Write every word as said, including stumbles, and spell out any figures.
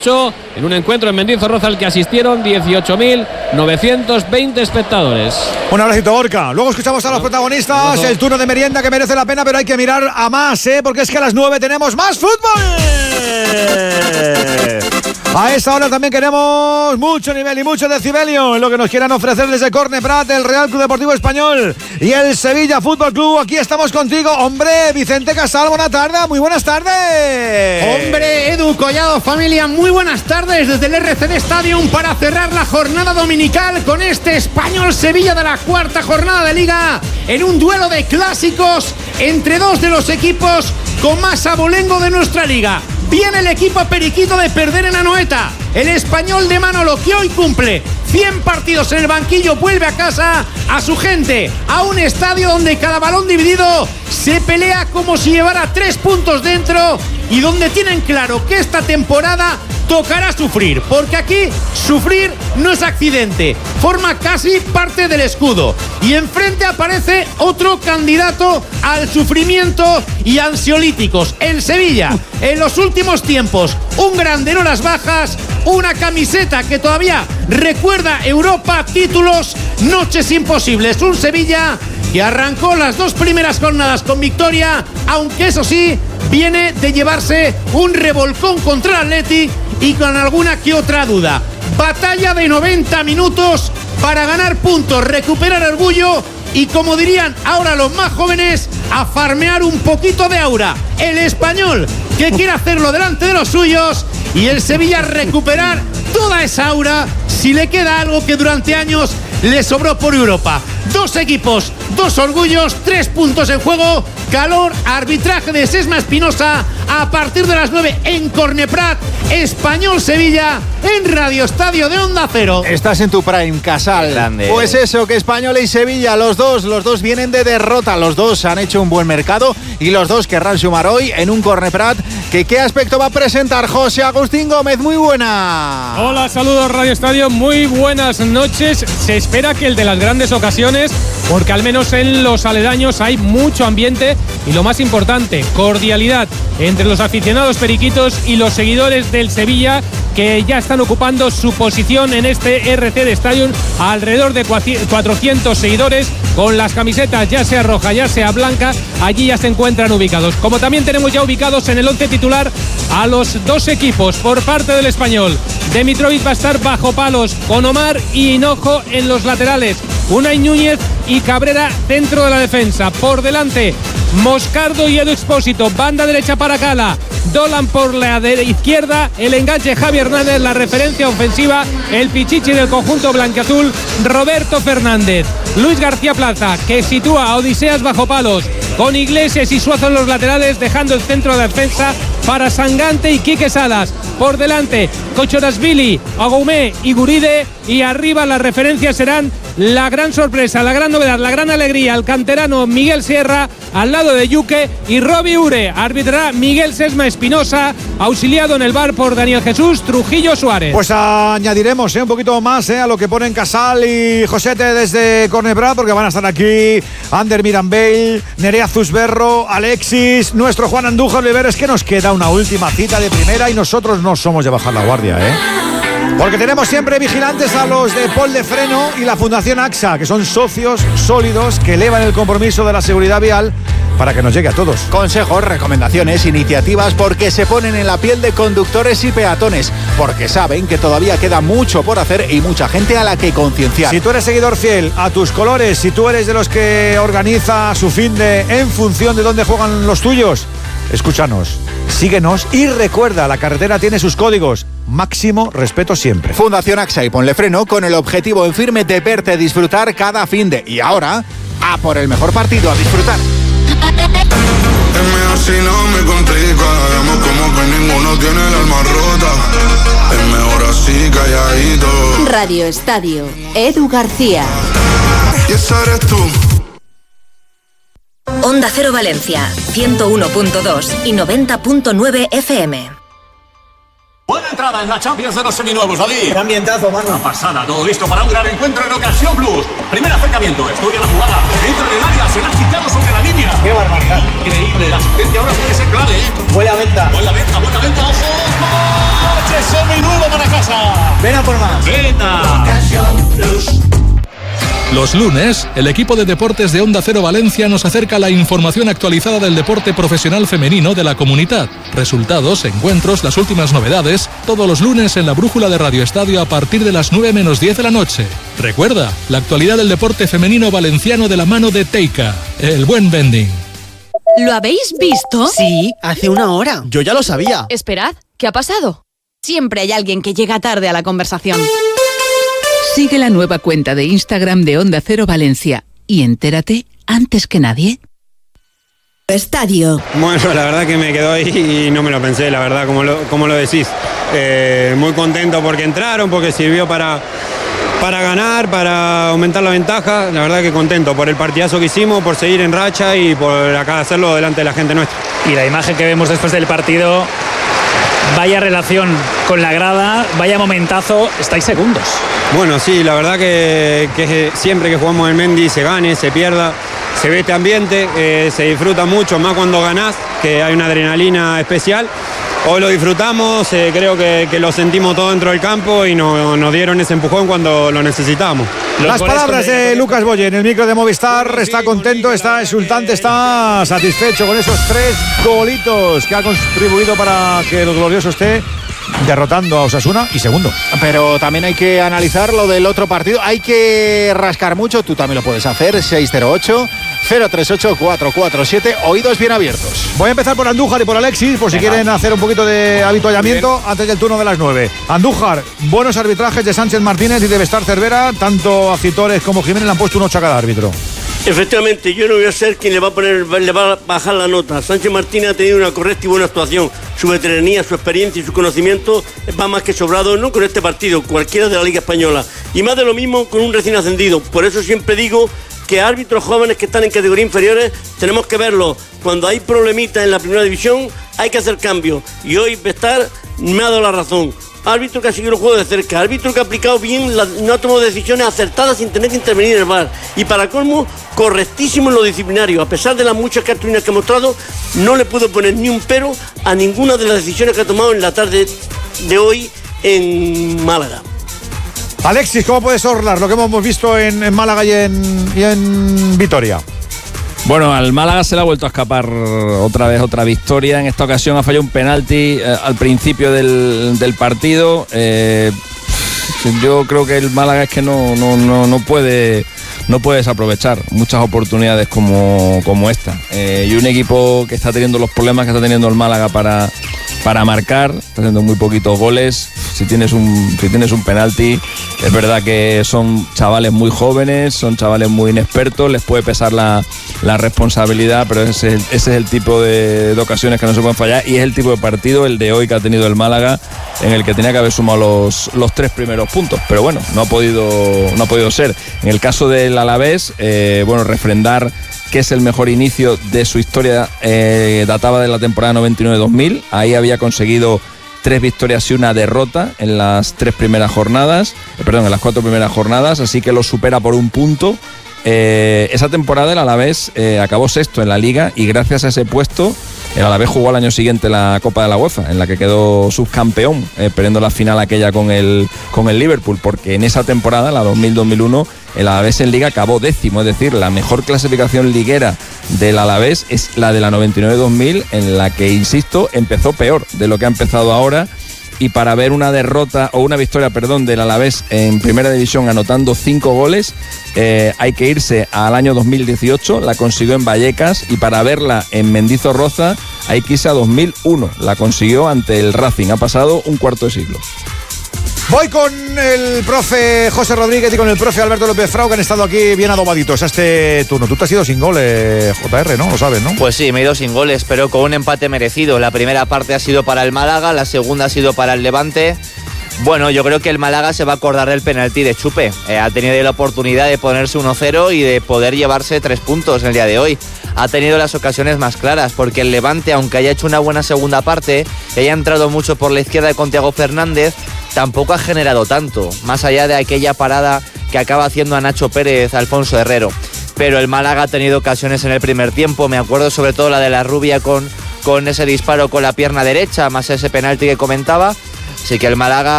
En un encuentro en Mendizorroza al que asistieron dieciocho mil novecientos veinte espectadores. Un abracito, Gorka. Luego escuchamos a los protagonistas. El turno de merienda que merece la pena, pero hay que mirar a más, ¿eh? Porque es que a las nueve tenemos más fútbol. A esa hora también queremos mucho nivel y mucho decibelio en lo que nos quieran ofrecer desde Corne Prat, el Real Club Deportivo Español y el Sevilla Fútbol Club. Aquí estamos contigo, hombre, Vicente Casal, buena tarde, muy buenas tardes. Hombre, Edu Collado, familia, muy buenas tardes desde el R C D Stadium para cerrar la jornada dominical con este Español-Sevilla de la cuarta jornada de Liga en un duelo de clásicos entre dos de los equipos con más abolengo de nuestra Liga. Viene el equipo periquito de perder en Anoeta. El Español de Manolo, que hoy cumple cien partidos en el banquillo, vuelve a casa, a su gente, a un estadio donde cada balón dividido se pelea como si llevara tres puntos dentro y donde tienen claro que esta temporada tocará sufrir, porque aquí sufrir no es accidente, forma casi parte del escudo. Y enfrente aparece otro candidato al sufrimiento y ansiolíticos, el Sevilla. En los últimos tiempos, un grande en horas bajas, una camiseta que todavía recuerda Europa, títulos, noches imposibles. Un Sevilla que arrancó las dos primeras jornadas con victoria, aunque eso sí, viene de llevarse un revolcón contra el Athletic y con alguna que otra duda. Batalla de noventa minutos para ganar puntos, recuperar orgullo y, como dirían ahora los más jóvenes, a farmear un poquito de aura. El Español, que quiere hacerlo delante de los suyos, y el Sevilla recuperar toda esa aura si le queda algo que durante años le sobró por Europa. Dos equipos, dos orgullos, tres puntos en juego. Calor, arbitraje de Sesma Espinosa a partir de las nueve en Corne Prat. Español-Sevilla en Radio Estadio de Onda Cero. Estás en tu prime, Casal. Grande. Pues eso, que Español y Sevilla, los dos, los dos vienen de derrota. Los dos han hecho un buen mercado y los dos querrán sumar hoy en un Corne Prat. ¿Que qué aspecto va a presentar José Agustín Gómez? Muy buena. Hola, saludos Radio Estadio, muy buenas noches. Se espera que el de las grandes ocasiones, porque al menos en los aledaños hay mucho ambiente y lo más importante, cordialidad entre los aficionados periquitos y los seguidores del Sevilla, que ya están ocupando su posición en este R C D Stadium, alrededor de cuatrocientos seguidores con las camisetas ya sea roja, ya sea blanca, allí ya se encuentran ubicados. Como también tenemos ya ubicados en el once titular a los dos equipos por parte del Español. Dimitrovic va a estar bajo palos con Omar y Hinojo en los laterales, Unai Núñez y Cabrera dentro de la defensa. Por delante, Moscardo y Edu Expósito, banda derecha para Cala, Dolan por la de izquierda, el enganche Javi Hernández, la referencia ofensiva, el pichichi del conjunto blanquiazul, Roberto Fernández, Luis García Plaza, que sitúa a Odiseas bajo palos, con Iglesias y Suazo en los laterales, dejando el centro de defensa para Sangante y Quique Salas. Por delante, Kochorasvili, Agoumé y Guride, y arriba las referencias serán la gran sorpresa, la gran novedad, la gran alegría, el canterano Miguel Sierra al lado de Yuque, y Robbie Ure. Arbitrará Miguel Sesma Espinosa, auxiliado en el bar por Daniel Jesús Trujillo Suárez. Pues añadiremos ¿eh? un poquito más ¿eh? a lo que ponen Casal y Josete desde Corne Prat, porque van a estar aquí Ander Mirambell, Nerea Zusberro, Alexis, nuestro Juan Andújar Oliver. Es que nos queda una última cita de primera y nosotros no somos de bajar la guardia, ¿eh? Porque tenemos siempre vigilantes a los de Pol de Freno y la Fundación AXA, que son socios sólidos que elevan el compromiso de la seguridad vial para que nos llegue a todos. Consejos, recomendaciones, iniciativas, porque se ponen en la piel de conductores y peatones, porque saben que todavía queda mucho por hacer y mucha gente a la que concienciar. Si tú eres seguidor fiel a tus colores, si tú eres de los que organiza su fin de en función de dónde juegan los tuyos, escúchanos, síguenos y recuerda, la carretera tiene sus códigos. Máximo respeto siempre. Fundación AXA y Ponle Freno, con el objetivo en firme de verte disfrutar cada fin de. Y ahora, a por el mejor partido, a disfrutar. Es mejor si no me complica. Vemos como que ninguno tiene el alma rota. Es mejor así, calladito. Radio Estadio, Edu García. Y esa eres tú. Onda Cero Valencia, ciento uno punto dos y noventa punto nueve F M. Buena entrada en la Champions de los seminuevos, David. Qué ambientazo, mano. Una pasada, todo listo para un gran encuentro en Ocasión Plus. Primer acercamiento, estudia la jugada. Dentro del área, se la ha quitado sobre la línea. Qué barbaridad. Increíble, la asistencia ahora puede ser clave, ¿eh? Buena venta. Buena venta, buena venta, ojo. ¡Coche seminuevo para casa! Ven a por más. ¡Venta! Ocasión Plus. Los lunes, el equipo de deportes de Onda Cero Valencia nos acerca la información actualizada del deporte profesional femenino de la comunidad. Resultados, encuentros, las últimas novedades, todos los lunes en la brújula de Radio Estadio a partir de las nueve menos diez de la noche. Recuerda, la actualidad del deporte femenino valenciano de la mano de Teika, el buen vending. ¿Lo habéis visto? Sí, hace una hora. Yo ya lo sabía. Esperad, ¿qué ha pasado? Siempre hay alguien que llega tarde a la conversación. Sigue la nueva cuenta de Instagram de Onda Cero Valencia y entérate antes que nadie. Estadio. Bueno, la verdad que me quedó ahí y no me lo pensé, la verdad, como lo, como lo decís. Eh, muy contento porque entraron, porque sirvió para, para ganar, para aumentar la ventaja. La verdad que contento por el partidazo que hicimos, por seguir en racha y por acá hacerlo delante de la gente nuestra. Y la imagen que vemos después del partido... Vaya relación con la grada, vaya momentazo, estáis segundos. Bueno, sí, la verdad que, que siempre que jugamos en Mendy se gane, se pierda, se ve este ambiente, eh, se disfruta mucho, más cuando ganás, que hay una adrenalina especial. Hoy lo disfrutamos, eh, creo que, que lo sentimos todo dentro del campo y no, nos dieron ese empujón cuando lo necesitábamos. Las palabras de Lucas Boye en el micro de Movistar. Está contento, está exultante, está satisfecho con esos tres golitos que ha contribuido para que los gloriosos esté derrotando a Osasuna y segundo. Pero también hay que analizar lo del otro partido. Hay que rascar mucho, tú también lo puedes hacer. seis cero ocho, cero tres ocho, cuatro cuatro siete, oídos bien abiertos. Voy a empezar por Andújar y por Alexis, por si Venga. quieren hacer un poquito de habituallamiento antes del turno de las nueve. Andújar, buenos arbitrajes de Sánchez Martínez y de Bestar Cervera. Tanto Acitores como Jiménez le han puesto un ocho a cada árbitro. Efectivamente, yo no voy a ser quien le va a poner, le va a bajar la nota. Sánchez Martínez ha tenido una correcta y buena actuación. Su veteranía, su experiencia y su conocimiento va más que sobrado, no con este partido, cualquiera de la Liga Española. Y más de lo mismo con un recién ascendido. Por eso siempre digo que árbitros jóvenes que están en categorías inferiores tenemos que verlos. Cuando hay problemitas en la primera división hay que hacer cambios. Y hoy Bestar me ha dado la razón. Árbitro que ha seguido el juego de cerca, árbitro que ha aplicado bien, la, no ha tomado decisiones acertadas sin tener que intervenir en el V A R. Y para colmo, correctísimo en lo disciplinario. A pesar de las muchas cartulinas que ha mostrado, no le puedo poner ni un pero a ninguna de las decisiones que ha tomado en la tarde de hoy en Málaga. Alexis, ¿cómo puedes orlar lo que hemos visto en, en Málaga y en, y en Vitoria? Bueno, al Málaga se le ha vuelto a escapar otra vez otra victoria. En esta ocasión ha fallado un penalti eh, al principio del, del partido. Eh, yo creo que el Málaga es que no, no, no, no puede no puede desaprovechar muchas oportunidades como, como esta. Eh, y un equipo que está teniendo los problemas que está teniendo el Málaga para, para marcar, está haciendo muy poquitos goles. Si tienes un, si tienes un penalti, es verdad que son chavales muy jóvenes, son chavales muy inexpertos, les puede pesar la, la responsabilidad, pero ese es, el, ese es el tipo de, de ocasiones que no se pueden fallar y es el tipo de partido, el de hoy que ha tenido el Málaga, en el que tenía que haber sumado los, los tres primeros puntos, pero bueno, no ha podido, no ha podido ser. En el caso del Alavés, eh, bueno, refrendar que es el mejor inicio de su historia, eh, databa de la temporada noventa y nueve dos mil, ahí había conseguido tres victorias y una derrota en las tres primeras jornadas, eh, perdón, en las cuatro primeras jornadas, así que lo supera por un punto. Eh, esa temporada el Alavés eh, acabó sexto en la Liga y gracias a ese puesto el Alavés jugó al año siguiente la Copa de la UEFA, en la que quedó subcampeón, eh, perdiendo la final aquella con el, con el Liverpool, porque en esa temporada, la dos mil dos mil uno, el Alavés en Liga acabó décimo, es decir, la mejor clasificación liguera del Alavés es la de la noventa y nueve dos mil, en la que, insisto, empezó peor de lo que ha empezado ahora. Y para ver una derrota o una victoria, perdón, del Alavés en Primera División anotando cinco goles, eh, hay que irse al año dos mil dieciocho, la consiguió en Vallecas, y para verla en Mendizorroza hay que irse a dos mil uno, la consiguió ante el Racing, ha pasado un cuarto de siglo. Voy con el profe José Rodríguez y con el profe Alberto López Frau, que han estado aquí bien adobaditos a este turno. Tú te has ido sin goles, J R, ¿no? Lo sabes, ¿no? Pues sí, me he ido sin goles, pero con un empate merecido. La primera parte ha sido para el Málaga, la segunda ha sido para el Levante. Bueno, yo creo que el Málaga se va a acordar del penalti de Chupe. Eh, ha tenido la oportunidad de ponerse uno cero y de poder llevarse tres puntos el día de hoy. ha tenido las ocasiones más claras, porque el Levante, aunque haya hecho una buena segunda parte, y haya entrado mucho por la izquierda con Thiago Fernández, tampoco ha generado tanto, más allá de aquella parada que acaba haciendo a Nacho Pérez, Alfonso Herrero. Pero el Málaga ha tenido ocasiones en el primer tiempo, me acuerdo sobre todo la de la Rubia con, con ese disparo con la pierna derecha, más ese penalti que comentaba. Así que el Málaga